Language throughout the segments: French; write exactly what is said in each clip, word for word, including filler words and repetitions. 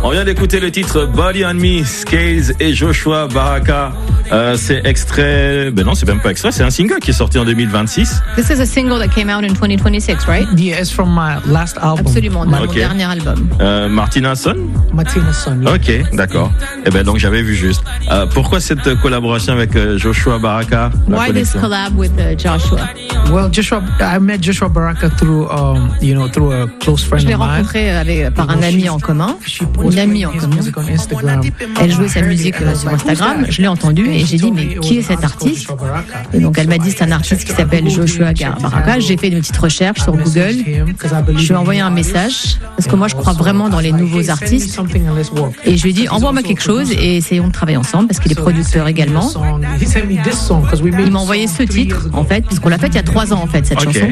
On vient d'écouter le titre Body on Me, Scales et Joshua Baraka. Euh, c'est extrait, ben non, c'est même pas extrait, c'est un single qui est sorti en deux mille vingt-six. This is a single that came out in twenty twenty-six, right? Yeah, it's from my last album. Absolument, de mon Okay. dernier album. Euh, Martina Son? Martina Son. Yeah. Ok, d'accord. Eh ben donc j'avais vu juste. Euh, pourquoi cette collaboration avec euh, Joshua Baraka? La Why this connexion? collab with uh, Joshua? Well, Joshua, I met Joshua Baraka through, um, you know, through a close friend Je l'ai of mine. rencontré avec, par un ami en commun, She was une amie playing en his commun. music on Instagram. Elle jouait sa musique euh, sur Instagram, je l'ai entendue et j'ai dit mais qui est cet artiste? Et donc elle m'a dit c'est un artiste qui s'appelle Joshua Baraka. J'ai fait une petite recherche sur Google, je lui ai envoyé un message parce que moi je crois vraiment dans les nouveaux artistes et je lui ai dit envoie-moi quelque chose et essayons de travailler ensemble parce qu'il est producteur également. Il m'a envoyé ce titre en fait parce qu'on l'a fait il y a trois ans en fait cette Ok. chanson.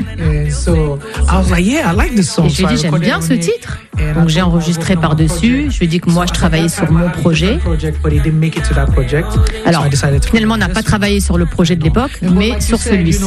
Et je lui ai dit j'aime bien ce titre. Donc j'ai enregistré par-dessus. Je lui ai dit que moi je travaillais sur mon projet. Alors finalement on n'a pas travaillé sur le projet de l'époque, mais sur celui-ci.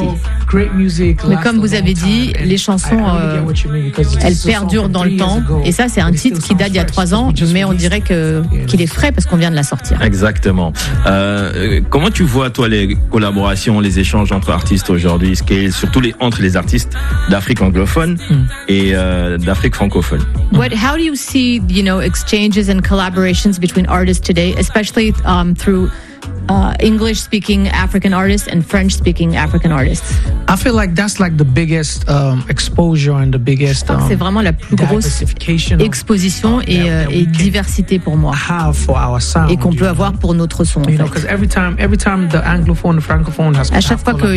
Mais comme vous avez dit, les chansons, euh, elles perdurent dans le temps. Et ça c'est un titre qui date d'il y a trois ans, mais on dirait que, qu'il est frais parce qu'on vient de la sortir. Exactement. Euh, comment tu vois toi les collaborations, les échanges entre artistes aujourd'hui, Scales, surtout les, entre les artistes d'Afrique anglophone et euh, d'Afrique francophone? What, how do you see, you know, exchanges and collaborations between artists today, especially um, through uh, English-speaking African artists and French-speaking African artists? I feel like that's like the biggest um, exposure and the biggest um, C'est vraiment la plus grosse diversification of- exposition et, euh, et diversité pour moi, have for our sound. et qu'on you peut know? avoir pour notre son. En You know, fait. because every time, every time the anglophone, the francophone has À chaque fois qu'il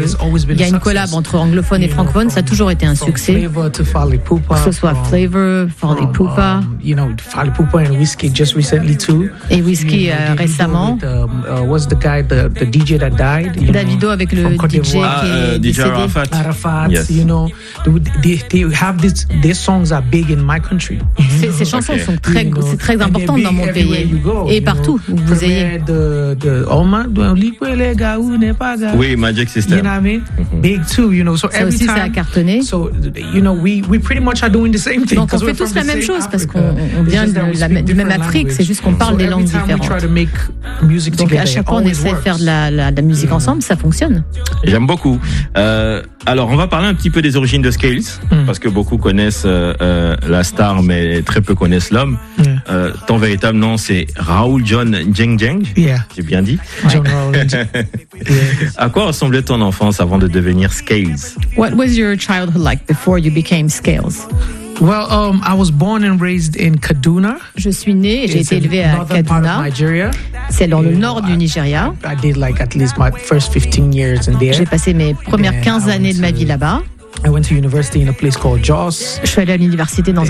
y a une collab entre anglophone et francophone, ça a toujours été un succès. Flavor to Fally Poupa, Que ce soit from- Flavor, Fally from, Poupa um, you know, Fally Poupa and Whiskey just recently too. et Whiskey You know, euh, Davido récemment. with, um, uh, what's the guy, the, the D J that died? you Davido know, avec le from Côte D J d'Ivoire. qui Ah, euh, est D J décédé. Arafat. Arafat, Yes. you know, they, they have this. Their songs are big in my country. Ces, ces chansons Ok. sont très, You know, c'est très and they're important big dans mon everywhere pays you go, et you partout où know. vous ayez. The, the, oh man, les gars, où n'est pas gars. Oui, Magic You System. know what I mean? Big too, you know. So Ça every aussi, ça a time, cartonné. so you know, we we pretty much are doing the same thing. Donc on 'cause fait we're tous from la the même same chose parce Africa. qu'on on It's vient just de that we la, speak du même different Afrique, c'est language. juste qu'on parle So des every langues time we try différentes. to make music Donc together, à chaque it fois on always essaie de faire works. de la, la, de la musique ensemble, ça fonctionne. J'aime beaucoup. Euh, alors, on va parler un petit peu des origines de Scales, Mm. parce que beaucoup connaissent euh, euh, la star, mais très peu connaissent l'homme. Yeah. Euh, ton véritable nom, c'est Raoul John Jeng Jeng. Yeah. J'ai bien dit. John Rowland. Yeah. À quoi ressemblait ton enfance avant de devenir Scales? What was your childhood like before you became Scales? Well, um, I was born and raised in Kaduna. Je suis née et j'ai It's été in élevée à northern part of Kaduna. Nigeria. C'est dans le You nord know, du I- Nigeria. I did like at least my first fifteen years in there. J'ai passé mes premières Yeah, quinze I années de went ma to- vie là-bas. I went to university in a place called Jos. Je suis allée à l'université dans